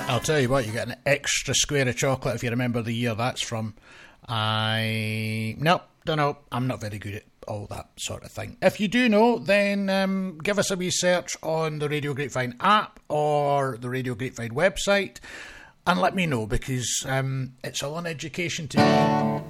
I'll tell you what, you get an extra square of chocolate if you remember the year that's from. Nope, don't know. I'm not very good at all that sort of thing. If you do know, then give us a wee search on the Radio Grapevine app or the Radio Grapevine website and let me know, because it's all an education to me.